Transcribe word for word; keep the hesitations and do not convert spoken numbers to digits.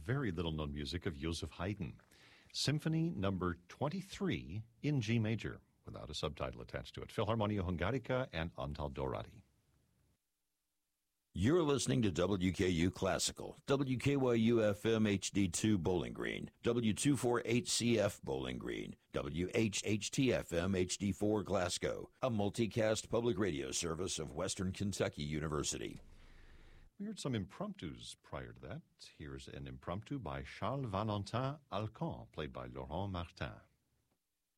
very little-known music of Joseph Haydn. Symphony number twenty-three in G major, without a subtitle attached to it. Philharmonia Hungarica and Antal Doráti. You're listening to W K U Classical, W K Y U F M H D two Bowling Green, W two forty-eight C F Bowling Green, W H H T F M H D four Glasgow, a multicast public radio service of Western Kentucky University. We heard some impromptus prior to that. Here's an impromptu by Charles Valentin Alcan, played by Laurent Martin.